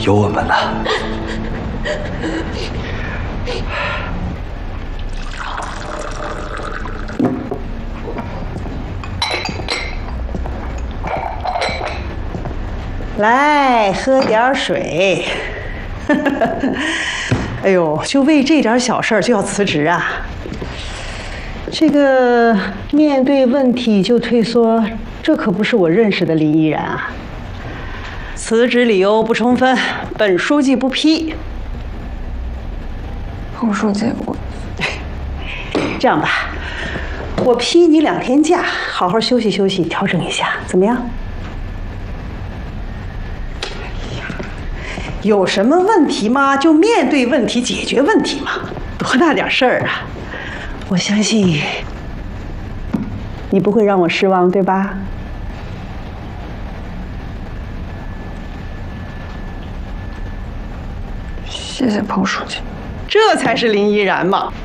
有我们呢。 来，喝点水。哎呦，就为这点小事儿就要辞职啊？这个面对问题就退缩，这可不是我认识的林依然啊。辞职理由不充分，本书记不批。 侯书记， 这样吧，我批你2天假，好好休息休息，调整一下，怎么样？有什么问题吗？就面对问题，解决问题嘛，多大点事儿啊！我相信你不会让我失望，对吧？ 谢谢彭书记。 这才是林依然嘛。